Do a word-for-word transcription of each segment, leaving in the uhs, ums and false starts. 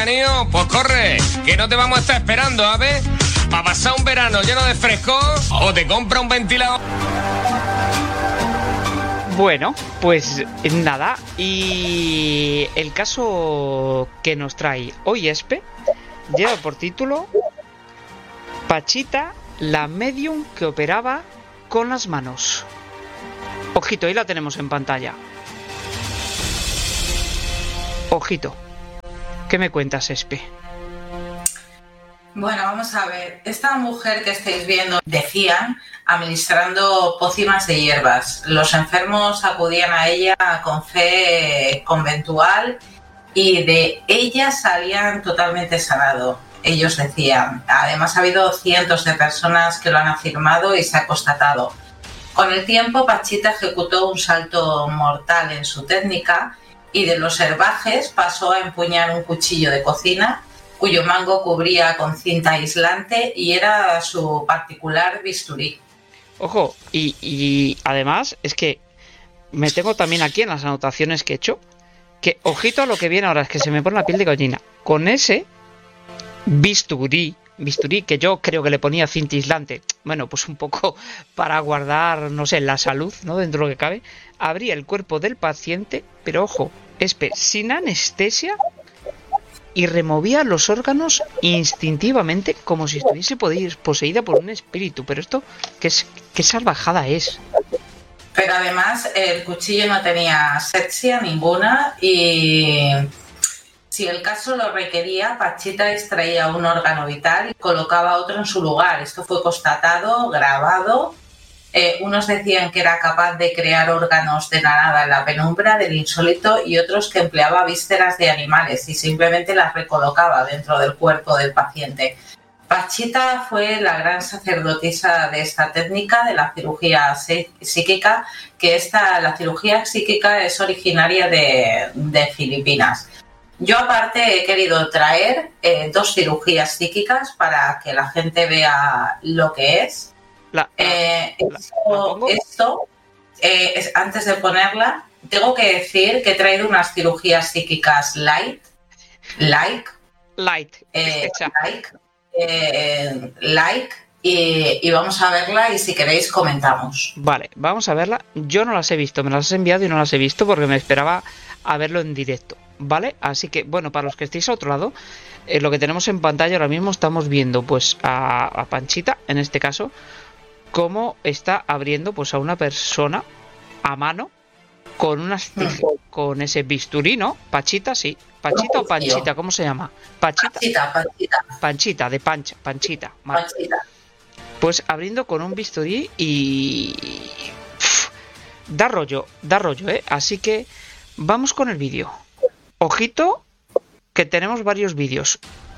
Niño, pues corre, que no te vamos a estar esperando, a ver, para pasar un verano lleno de frescor o te compra un ventilador. Bueno, pues nada, y el caso que nos trae hoy Espe lleva por título Pachita, la medium que operaba con las manos. Ojito, ahí la tenemos en pantalla. Ojito. ¿Qué me cuentas, Espe? Bueno, vamos a ver. Esta mujer que estáis viendo, decían, administrando pócimas de hierbas. Los enfermos acudían a ella con fe conventual y de ella salían totalmente sanados. Ellos decían. Además, ha habido cientos de personas que lo han afirmado y se ha constatado. Con el tiempo, Pachita ejecutó un salto mortal en su técnica y de los herbajes pasó a empuñar un cuchillo de cocina cuyo mango cubría con cinta aislante y era su particular bisturí. Ojo, y, y además es que me tengo también aquí en las anotaciones que he hecho que, ojito a lo que viene ahora, es que se me pone la piel de gallina. Con ese bisturí, bisturí que yo creo que le ponía cinta aislante, bueno, pues un poco para guardar, no sé, la salud, ¿no? Dentro de lo que cabe, abría el cuerpo del paciente, pero ojo, espe, sin anestesia, y removía los órganos instintivamente como si estuviese poseída por un espíritu. Pero esto, ¿qué, es, qué salvajada es? Pero además el cuchillo no tenía asepsia ninguna y si el caso lo requería, Pachita extraía un órgano vital y colocaba otro en su lugar. Esto fue constatado, grabado. Eh, unos decían que era capaz de crear órganos de la nada en la penumbra del insólito y otros que empleaba vísceras de animales y simplemente las recolocaba dentro del cuerpo del paciente. Pachita fue la gran sacerdotisa de esta técnica de la cirugía psíquica, que esta, la cirugía psíquica es originaria de, de Filipinas. Yo aparte he querido traer eh, dos cirugías psíquicas para que la gente vea lo que es. La, la, eh, la, esto, la esto eh, es, antes de ponerla, tengo que decir que he traído unas cirugías psíquicas light, like, light, eh, like, eh, like y, y vamos a verla y si queréis comentamos. Vale, vamos a verla. Yo no las he visto, me las has enviado y no las he visto porque me esperaba a verlo en directo, ¿vale? Así que, bueno, para los que estéis a otro lado, eh, lo que tenemos en pantalla ahora mismo estamos viendo pues a, a Panchita, en este caso, cómo está abriendo pues a una persona a mano con unas tijeras, con ese bisturí, ¿no? Pachita, sí. Pachita o Panchita, ¿cómo se llama? Pachita. Panchita, Panchita. Panchita, de pancha, Panchita. Vale. Panchita. Pues abriendo con un bisturí y... Uf, da rollo, da rollo, ¿eh? Así que vamos con el vídeo. Ojito, que tenemos varios vídeos.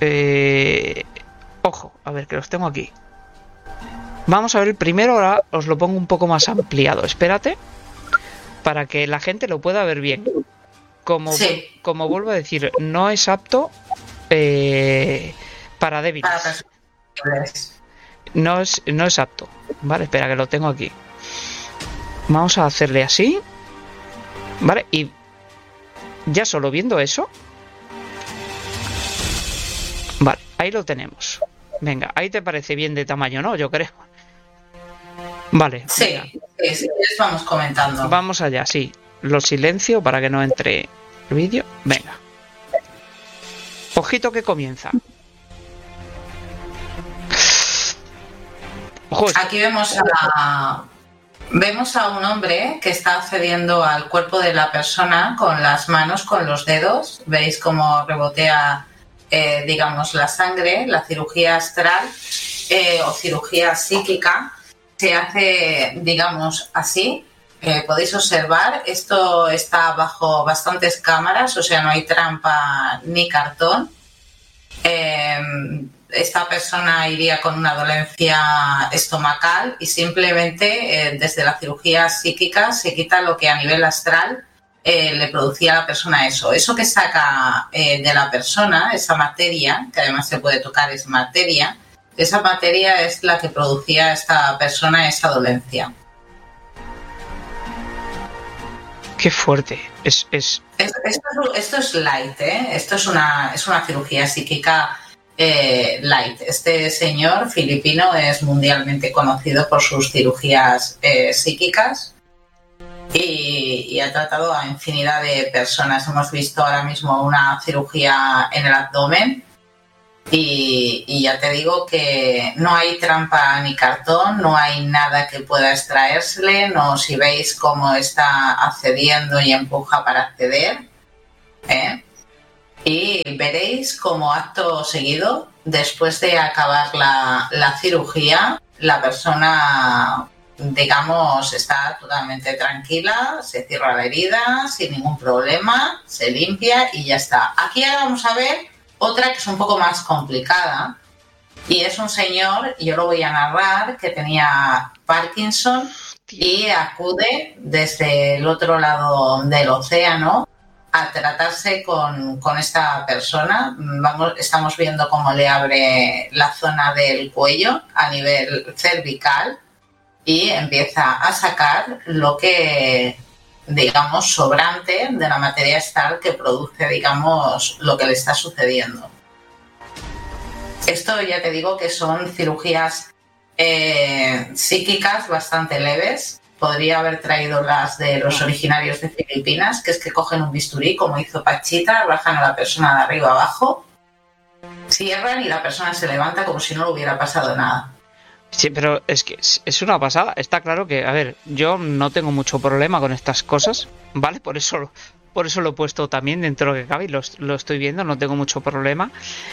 Eh... Ojo, a ver, que los tengo aquí. Vamos a ver el primero, ahora os lo pongo un poco más ampliado. Espérate, para que la gente lo pueda ver bien. Como, sí. como vuelvo a decir, no es apto eh, para débiles. Para no, es, no es apto. Vale, espera, que lo tengo aquí. Vamos a hacerle así. Vale, y ya solo viendo eso. Vale, ahí lo tenemos. Venga, ahí te parece bien de tamaño, ¿no? Yo creo. Vale. Sí, sí, sí, vamos comentando. Vamos allá, sí. Lo silencio para que no entre el vídeo. Venga. Ojito que comienza. Ojo. Aquí vemos a vemos a un hombre que está accediendo al cuerpo de la persona con las manos, con los dedos. Veis cómo rebotea, eh, digamos, la sangre. La cirugía astral eh, o cirugía psíquica se hace, digamos, así. Eh, podéis observar, esto está bajo bastantes cámaras, o sea, no hay trampa ni cartón. Eh, esta persona iría con una dolencia estomacal y simplemente eh, desde la cirugía psíquica se quita lo que a nivel astral eh, le producía a la persona eso. Eso que saca eh, de la persona, esa materia, que además se puede tocar, es materia, esa materia es la que producía a esta persona esa dolencia. Qué fuerte. Es, es... Esto, esto, esto es light, ¿eh? Esto es una, es una cirugía psíquica eh, light. Este señor filipino es mundialmente conocido por sus cirugías eh, psíquicas y, y ha tratado a infinidad de personas. Hemos visto ahora mismo una cirugía en el abdomen. Y, y ya te digo que no hay trampa ni cartón, no hay nada que pueda extraérsele, no, si veis cómo está accediendo y empuja para acceder, ¿eh? Y veréis como acto seguido, después de acabar la, la cirugía, la persona, digamos, está totalmente tranquila, se cierra la herida sin ningún problema, se limpia y ya está. Aquí ahora vamos a ver otra que es un poco más complicada y es un señor, yo lo voy a narrar, que tenía Parkinson y acude desde el otro lado del océano a tratarse con, con esta persona. Vamos, estamos viendo cómo le abre la zona del cuello a nivel cervical y empieza a sacar lo que, digamos, sobrante de la materia estal que produce, digamos, lo que le está sucediendo. Esto ya te digo que son cirugías eh, psíquicas bastante leves. Podría haber traído las de los originarios de Filipinas, que es que cogen un bisturí, como hizo Pachita, bajan a la persona de arriba abajo, cierran y la persona se levanta como si no le hubiera pasado nada. Sí, pero es que es una pasada. Está claro que, a ver, yo no tengo mucho problema con estas cosas, ¿vale? Por eso, por eso lo he puesto también dentro de lo que cabe y lo, lo estoy viendo, no tengo mucho problema.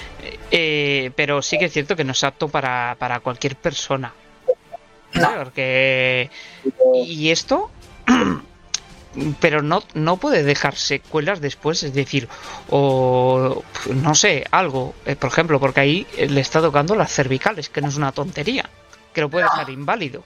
Eh, pero sí que es cierto que no es apto para, para cualquier persona. ¿Sí? No. Porque... Y esto... pero no, no puede dejar secuelas después, es decir, o no sé, algo, eh, por ejemplo, porque ahí le está tocando las cervicales, que no es una tontería, que lo puede No. dejar inválido.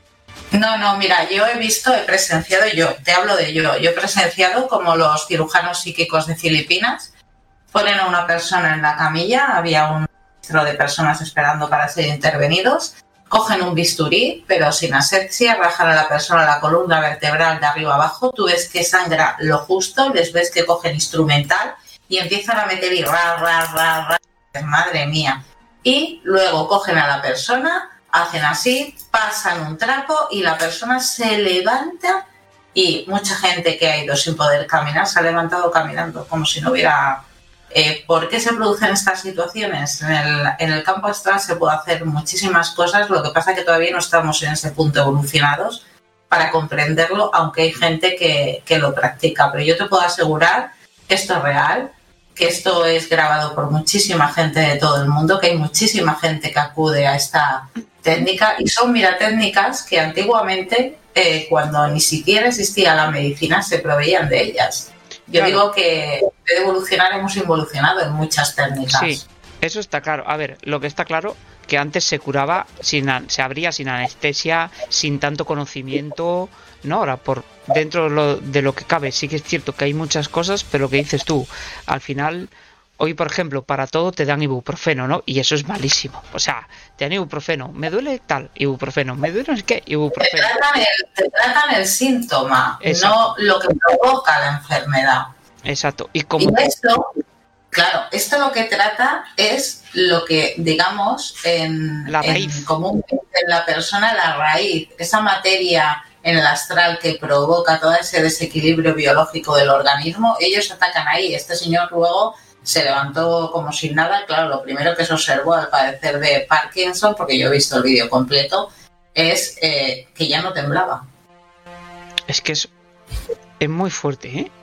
No, no, mira, yo he visto, he presenciado, yo te hablo de yo, yo he presenciado como los cirujanos psíquicos de Filipinas ponen a una persona en la camilla, había un registro de personas esperando para ser intervenidos, cogen un bisturí, pero sin asepsia, rajan a la persona la columna vertebral de arriba abajo, tú ves que sangra lo justo, les ves que cogen instrumental y empiezan a meter y ra, ra, ra, ra, madre mía. Y luego cogen a la persona, hacen así, pasan un trapo y la persona se levanta y mucha gente que ha ido sin poder caminar se ha levantado caminando, como si no hubiera... Eh, ¿Por qué se producen estas situaciones? En el, en el campo astral se puede hacer muchísimas cosas, lo que pasa es que todavía no estamos en ese punto evolucionados para comprenderlo, aunque hay gente que, que lo practica. Pero yo te puedo asegurar que esto es real, que esto es grabado por muchísima gente de todo el mundo, que hay muchísima gente que acude a esta técnica y son, mira, técnicas que antiguamente, eh, cuando ni siquiera existía la medicina, se proveían de ellas. Yo claro. digo que de evolucionar hemos involucionado en muchas técnicas. Sí, eso está claro. A ver, lo que está claro que antes se curaba, sin se abría sin anestesia, sin tanto conocimiento, ¿no? Ahora, por dentro de lo, de lo que cabe, sí que es cierto que hay muchas cosas, pero lo que dices tú, al final, hoy, por ejemplo, para todo te dan ibuprofeno, ¿no? Y eso es malísimo. O sea, te dan ibuprofeno, me duele tal, ibuprofeno, me duele no sé qué, ibuprofeno. Te tratan el, te tratan el síntoma, exacto. no lo que provoca la enfermedad. Exacto. Y como... Y esto, claro, esto lo que trata es lo que, digamos, en, la raíz. en comúnmente en la persona, la raíz, esa materia en el astral que provoca todo ese desequilibrio biológico del organismo, ellos atacan ahí. Este señor luego se levantó como sin nada. Claro, lo primero que se observó al padecer de Parkinson, porque yo he visto el vídeo completo, es eh, que ya no temblaba. Es que es, es muy fuerte, ¿eh?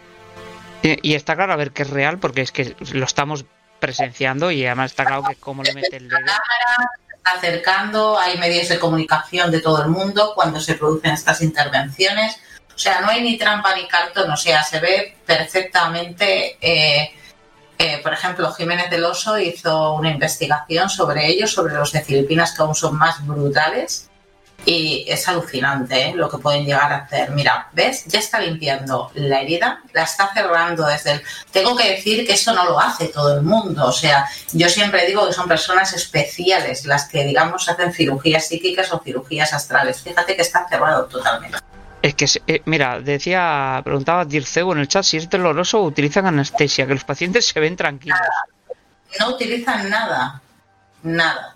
Y, y está claro, a ver, que es real, porque es que lo estamos presenciando y además está claro que cómo le mete el dedo. La cámara se está acercando, hay medios de comunicación de todo el mundo cuando se producen estas intervenciones. O sea, no hay ni trampa ni cartón, o sea, se ve perfectamente... Eh, Eh, por ejemplo, Jiménez del Oso hizo una investigación sobre ellos, sobre los de Filipinas, que aún son más brutales, y es alucinante, ¿eh? Lo que pueden llegar a hacer. Mira, ¿ves? Ya está limpiando la herida, la está cerrando desde el... Tengo que decir que esto no lo hace todo el mundo, o sea, yo siempre digo que son personas especiales las que, digamos, hacen cirugías psíquicas o cirugías astrales. Fíjate que está cerrado totalmente. Es que, eh, mira, decía, preguntaba Dirceu en el chat si es doloroso o utilizan anestesia, que los pacientes se ven tranquilos. No utilizan nada, nada.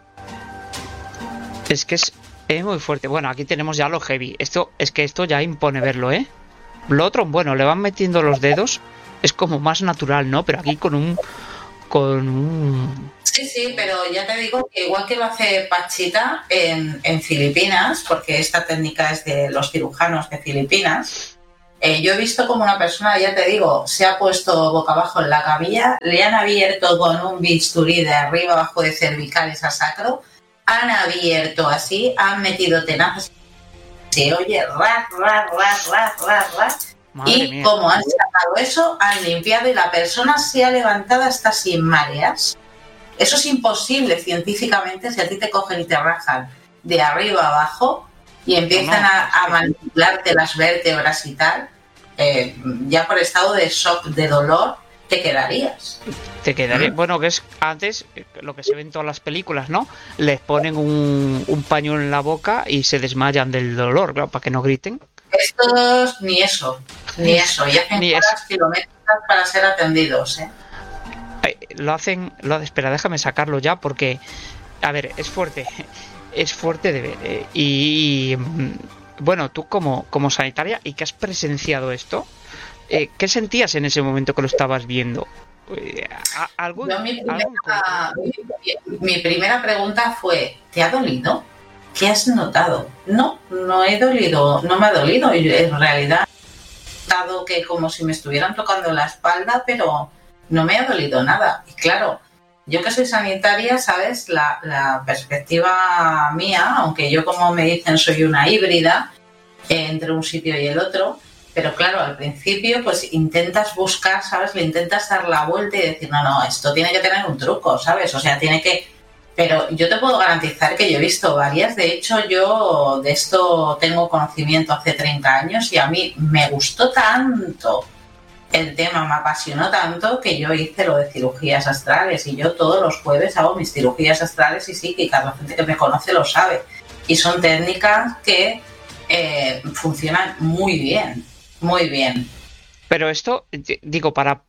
Es que es, es muy fuerte. Bueno, aquí tenemos ya lo heavy. Esto es que esto ya impone verlo, ¿eh? Lo otro, bueno, le van metiendo los dedos, es como más natural, ¿no? Pero aquí con un... con un... Sí, sí, pero ya te digo que igual que lo hace Pachita en, en Filipinas, porque esta técnica es de los cirujanos de Filipinas, eh, yo he visto como una persona, ya te digo, se ha puesto boca abajo en la camilla, le han abierto con un bisturí de arriba abajo de cervicales a sacro, han abierto así, han metido tenazas, se oye ras, ras, ras, ras, ras, ras, y mía. Como han sacado eso, han limpiado y la persona se ha levantado hasta sin mareas. Eso es imposible científicamente si a ti te cogen y te rajan de arriba a abajo y empiezan no, no. a, a manipularte las vértebras y tal, eh, ya por estado de shock, de dolor, te quedarías. Te quedaría. ¿Mm? Bueno, que es antes lo que se ve en todas las películas, ¿no? Les ponen un, un pañuelo en la boca y se desmayan del dolor, claro, para que no griten. Estos ni eso, ni eso, y hacen ni horas kilométricas para ser atendidos, ¿eh? Lo hacen, lo, espera, déjame sacarlo ya porque, a ver, es fuerte, es fuerte de ver. Eh, y, bueno, tú como, como sanitaria y que has presenciado esto, eh, ¿qué sentías en ese momento que lo estabas viendo? Eh, ¿algún, Yo, mi, primera, algún... mi, mi primera pregunta fue, ¿te ha dolido? ¿Qué has notado? No, no he dolido, no me ha dolido. En realidad he notado que como si me estuvieran tocando la espalda, pero no me ha dolido nada. Y claro, yo que soy sanitaria, ¿sabes? La, la perspectiva mía, aunque yo como me dicen soy una híbrida eh, entre un sitio y el otro, pero claro, al principio pues intentas buscar, ¿sabes? Le intentas dar la vuelta y decir, no, no, esto tiene que tener un truco, ¿sabes? O sea, tiene que... Pero yo te puedo garantizar que yo he visto varias. De hecho, yo de esto tengo conocimiento hace treinta años y a mí me gustó tanto el tema, me apasionó tanto que yo hice lo de cirugías astrales y yo todos los jueves hago mis cirugías astrales y psíquicas. La gente que me conoce lo sabe. Y son técnicas que eh, funcionan muy bien, muy bien. Pero esto, digo, para...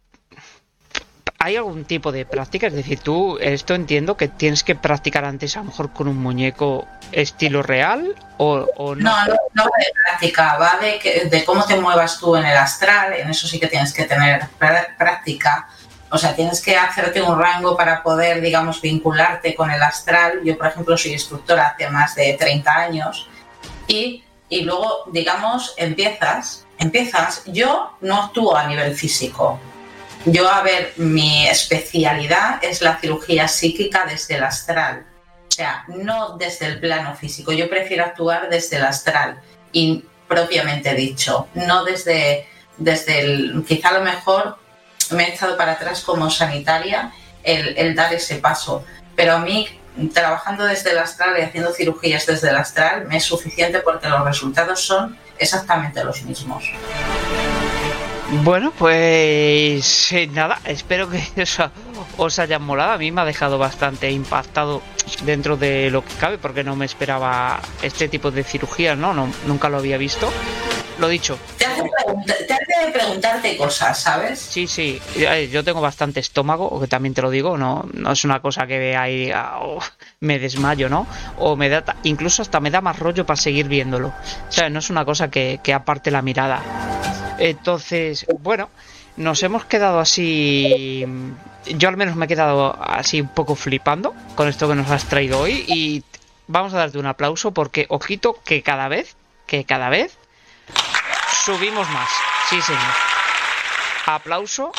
¿Hay algún tipo de práctica? Es decir, tú, esto entiendo que tienes que practicar antes a lo mejor con un muñeco estilo real o, o no. No, no, no va de práctica, va de, que, de cómo te muevas tú en el astral, en eso sí que tienes que tener práctica. O sea, tienes que hacerte un rango para poder, digamos, vincularte con el astral. Yo, por ejemplo, soy instructora hace más de treinta años y, y luego, digamos, empiezas, empiezas. Yo no actúo a nivel físico. Yo, a ver, mi especialidad es la cirugía psíquica desde el astral. O sea, no desde el plano físico. Yo prefiero actuar desde el astral, y propiamente dicho, no desde, desde el... Quizá a lo mejor me he echado para atrás como sanitaria el, el dar ese paso. Pero a mí, trabajando desde el astral y haciendo cirugías desde el astral, me es suficiente porque los resultados son exactamente los mismos. Bueno, pues eh, nada, espero que os, os haya molado. A mí me ha dejado bastante impactado dentro de lo que cabe, porque no me esperaba este tipo de cirugías, ¿no? no nunca lo había visto. Lo dicho. Te hace, te hace preguntarte cosas, ¿sabes? Sí, sí. Yo tengo bastante estómago, que también te lo digo, no, no es una cosa que vea ahí, oh, me desmayo, ¿no? O me da, incluso hasta me da más rollo para seguir viéndolo. O sea, no es una cosa que, que aparte la mirada. Entonces, bueno, nos hemos quedado así. Yo al menos me he quedado así un poco flipando con esto que nos has traído hoy. Y vamos a darte un aplauso porque, ojito, que cada vez, que cada vez subimos más. Sí, señor. Aplauso.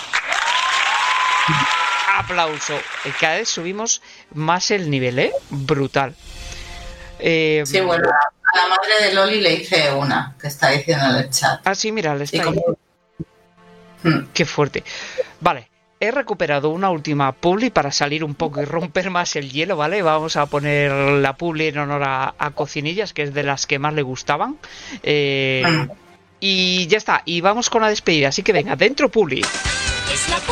Aplauso. Cada vez subimos más el nivel, ¿eh? Brutal. Eh, sí, bueno, a la madre de Loli le hice una, que está diciendo en el chat. Ah, sí, mira, le está como... hmm. Qué fuerte. Vale, he recuperado una última publi para salir un poco y romper más el hielo, ¿vale? Vamos a poner la publi en honor a, a Cocinillas, que es de las que más le gustaban. Eh, hmm. Y ya está, y vamos con la despedida, así que venga, dentro publi. Es la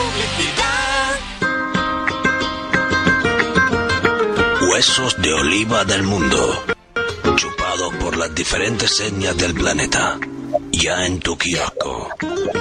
publicidad. Huesos de oliva del mundo. Chupado chupados por las diferentes etnias del planeta. Ya en tu kiosco.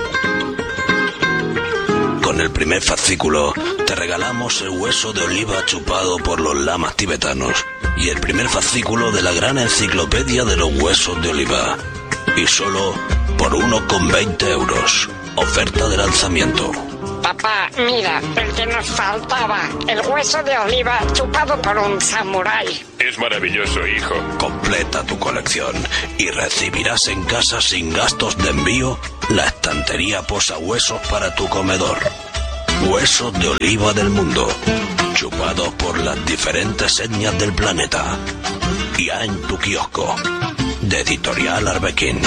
Con el primer fascículo te regalamos el hueso de oliva chupado por los lamas tibetanos y el primer fascículo de la gran enciclopedia de los huesos de oliva. Y solo por uno con veinte euros. Oferta de lanzamiento. Papá, mira, el que nos faltaba, el hueso de oliva chupado por un samurái. Es maravilloso, hijo. Completa tu colección y recibirás en casa sin gastos de envío la estantería posahuesos para tu comedor. Huesos de oliva del mundo, chupados por las diferentes etnias del planeta. Ya en tu kiosco. De Editorial Arbequín.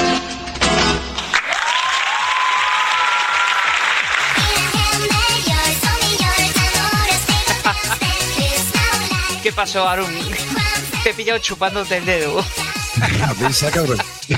¿Qué pasó, Arun? Te he pillado chupándote el dedo. Avisa, cabrón.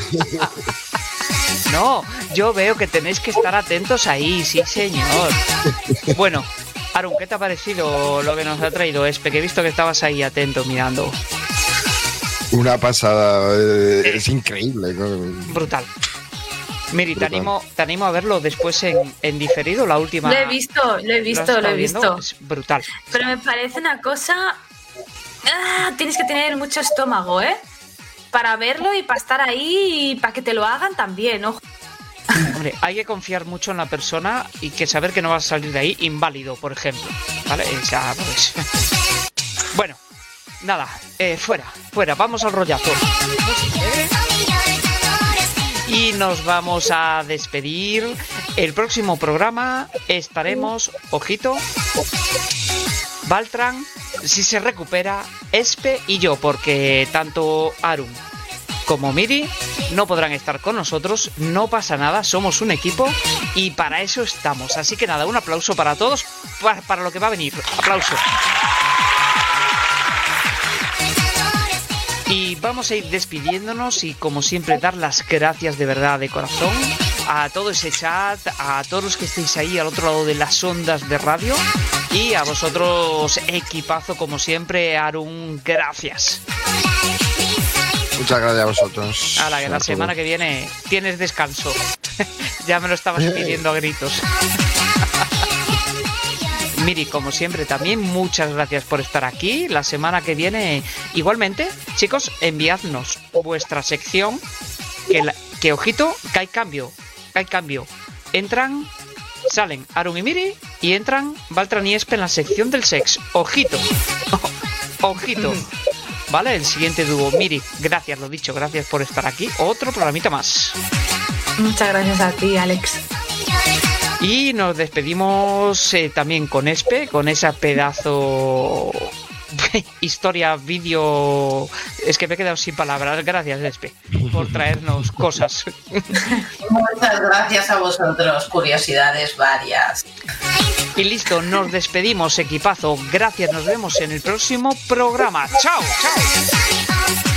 No, yo veo que tenéis que estar atentos ahí, sí señor. Bueno, Arun, ¿qué te ha parecido lo que nos ha traído Espe? Que he visto que estabas ahí atento mirando. Una pasada, eh, es increíble. Brutal. Miri, te Brutal. animo, te animo a verlo después en, en diferido, la última. Lo he visto, lo he ¿Lo visto, has lo, estado he viendo? visto. Es brutal. Pero me parece una cosa... Ah, tienes que tener mucho estómago, ¿eh? Para verlo y para estar ahí y para que te lo hagan también, ojo. Hombre, hay que confiar mucho en la persona y que saber que no vas a salir de ahí inválido, por ejemplo. ¿Vale? O sea, pues... Bueno, nada, eh, fuera, fuera, vamos al rollazo. Y nos vamos a despedir. El próximo programa estaremos, ojito, Baltran, si se recupera, Espe y yo, porque tanto Arun como Miri no podrán estar con nosotros, no pasa nada, somos un equipo y para eso estamos. Así que nada, un aplauso para todos, para, para lo que va a venir. Aplauso. Y vamos a ir despidiéndonos y como siempre dar las gracias de verdad de corazón a todo ese chat, a todos los que estéis ahí al otro lado de las ondas de radio y a vosotros equipazo como siempre. Arun, gracias. Muchas gracias a vosotros. A la que la semana que viene tienes descanso. Ya me lo estabas pidiendo a gritos. Miri, como siempre, también muchas gracias por estar aquí. La semana que viene, igualmente, chicos, enviadnos vuestra sección. Que, la, que ojito, que hay cambio. Que hay cambio. Entran, salen Arun y Miri y entran Baltran y Espe en la sección del sex. Ojito. Ojito. Vale, el siguiente dúo. Miri, gracias, lo dicho, gracias por estar aquí. Otro programita más. Muchas gracias a ti, Alex. Y nos despedimos eh, también con Espe, con esa pedazo historia, vídeo... Es que me he quedado sin palabras. Gracias, Espe, por traernos cosas. Muchas gracias a vosotros, curiosidades varias. Y listo, nos despedimos, equipazo. Gracias, nos vemos en el próximo programa. ¡Chao! ¡Chao!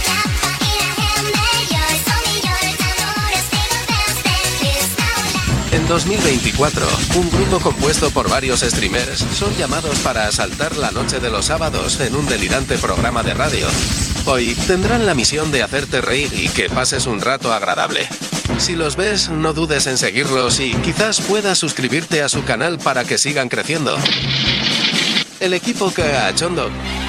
En dos mil veinticuatro, un grupo compuesto por varios streamers son llamados para asaltar la noche de los sábados en un delirante programa de radio. Hoy tendrán la misión de hacerte reír y que pases un rato agradable. Si los ves, no dudes en seguirlos y quizás puedas suscribirte a su canal para que sigan creciendo. El equipo Cagachondo